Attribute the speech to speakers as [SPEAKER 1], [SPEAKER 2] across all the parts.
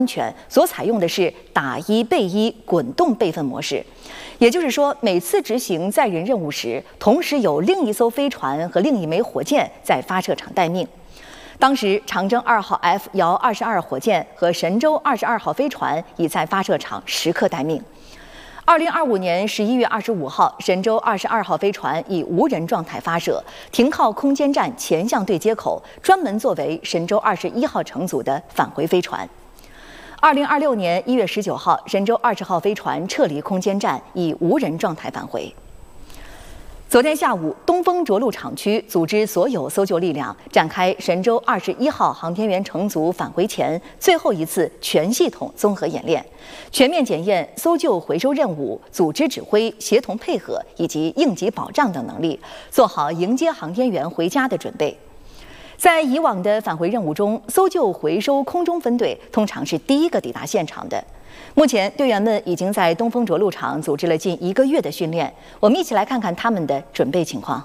[SPEAKER 1] 全所采用的是打一备一滚动备份模式，也就是说，每次执行载人任务时，同时有另一艘飞船和另一枚火箭在发射场待命。当时，长征2号 F 遥22火箭和神舟22号飞船已在发射场时刻待命。2025年11月25号，神舟22号飞船以无人状态发射，停靠空间站前向对接口，专门作为神舟21号乘组的返回飞船。2026年1月19号，神舟20号飞船撤离空间站，以无人状态返回。昨天下午，东风着陆场区组织所有搜救力量，展开神舟21号航天员乘组返回前最后一次全系统综合演练，全面检验搜救回收任务、组织指挥、协同配合以及应急保障等能力，做好迎接航天员回家的准备。在以往的返回任务中，搜救回收空中分队通常是第一个抵达现场的。目前，队员们已经在东风着陆场组织了近1个月的训练。我们一起来看看他们的准备情况。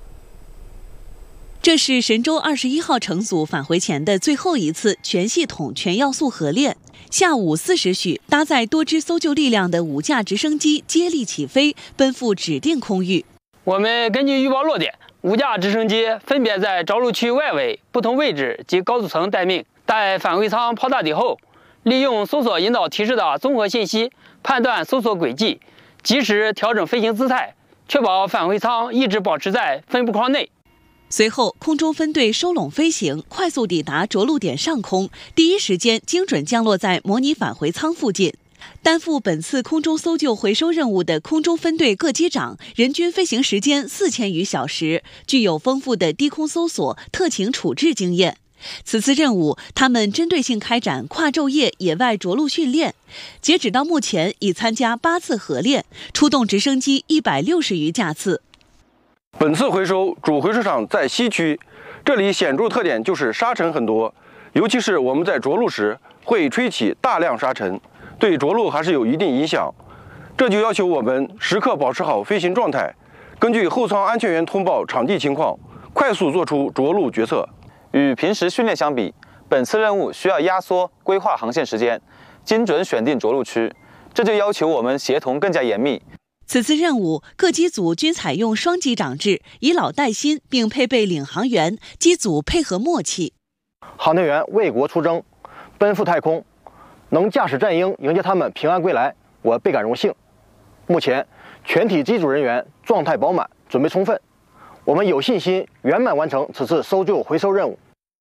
[SPEAKER 2] 这是神舟21号乘组返回前的最后一次全系统全要素合练。下午4时许，搭载多支搜救力量的5架直升机接力起飞，奔赴指定空域。
[SPEAKER 3] 我们根据预报落点，5架直升机分别在着陆区外围不同位置及高度层待命。待返回舱抛大抵后，利用搜索引导提示的综合信息，判断搜索轨迹，及时调整飞行姿态，确保返回舱一直保持在分布框内。
[SPEAKER 2] 随后，空中分队收拢飞行，快速抵达着陆点上空，第一时间精准降落在模拟返回舱附近。担负本次空中搜救回收任务的空中分队各机长，人均飞行时间4000余小时，具有丰富的低空搜索、特情处置经验。此次任务，他们针对性开展跨昼夜野外着陆训练，截止到目前已参加8次合练，出动直升机160余架次。
[SPEAKER 4] 本次回收主回收场在西区，这里显著特点就是沙尘很多，尤其是我们在着陆时会吹起大量沙尘，对着陆还是有一定影响。这就要求我们时刻保持好飞行状态，根据后舱安全员通报场地情况，快速做出着陆决策。
[SPEAKER 5] 与平时训练相比，本次任务需要压缩规划航线时间，精准选定着陆区，这就要求我们协同更加严密。
[SPEAKER 2] 此次任务，各机组均采用双机长制，以老带新，并配备领航员，机组配合默契。
[SPEAKER 6] 航天员为国出征，奔赴太空，能驾驶战鹰迎接他们平安归来，我倍感荣幸。目前，全体机组人员状态饱满，准备充分。我们有信心圆满完成此次搜救回收任务。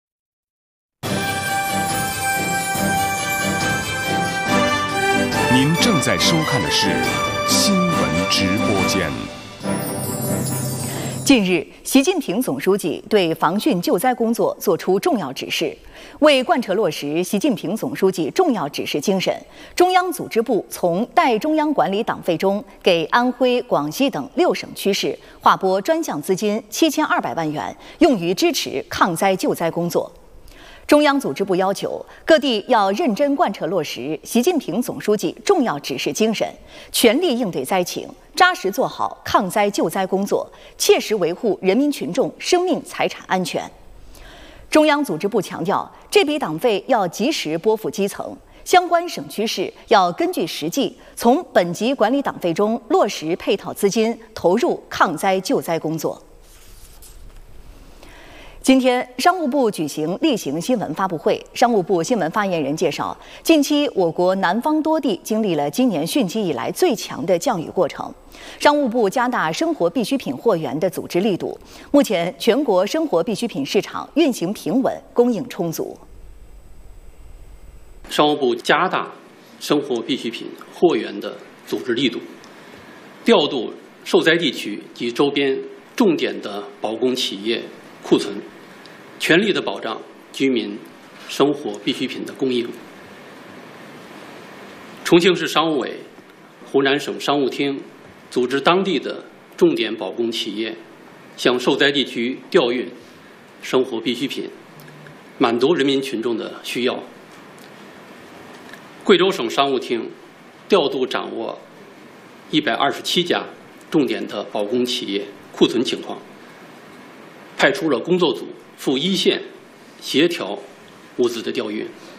[SPEAKER 7] 您正在收看的是新闻直播间。
[SPEAKER 1] 近日，习近平总书记对防汛救灾工作作出重要指示。为贯彻落实习近平总书记重要指示精神，中央组织部从代中央管理党费中给安徽、广西等6省区市划拨专项资金7200万元，用于支持抗灾救灾工作。中央组织部要求各地要认真贯彻落实习近平总书记重要指示精神，全力应对灾情，扎实做好抗灾救灾工作，切实维护人民群众生命财产安全。中央组织部强调，这笔党费要及时拨付基层，相关省区市要根据实际，从本级管理党费中落实配套资金，投入抗灾救灾工作。今天，商务部举行例行新闻发布会。商务部新闻发言人介绍，近期我国南方多地经历了今年汛期以来最强的降雨过程。商务部加大生活必需品货源的组织力度，目前全国生活必需品市场运行平稳，供应充足。
[SPEAKER 8] 商务部加大生活必需品货源的组织力度，调度受灾地区及周边重点的保供企业库存，全力的保障居民生活必需品的供应。重庆市商务委、湖南省商务厅组织当地的重点保供企业向受灾地区调运生活必需品，满足人民群众的需要。贵州省商务厅调度掌握127家重点的保供企业库存情况，派出了工作组赴一线协调物资的调运。